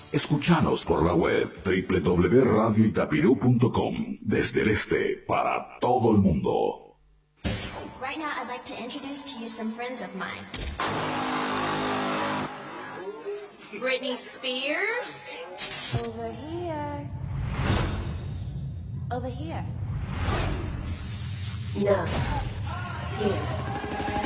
Escúchanos por la web www.radioitapirú.com desde el este para todo el mundo. Right now, I'd like to introduce to you some friends of mine. Britney Spears. Over here. Over here. No. Here.